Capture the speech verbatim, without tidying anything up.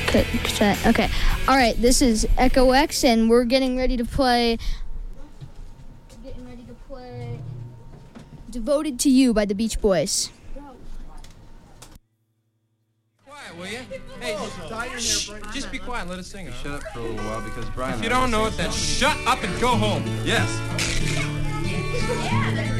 cassette. Okay. All right. This is Echo X, and we're getting ready to play. Getting ready to play "Devoted to You" by the Beach Boys. Quiet, will you? Hey, shh, just be quiet. Let us sing it. Shut up for a little while because Brian. If you don't know it, then shut up and go home. Yes. Yeah,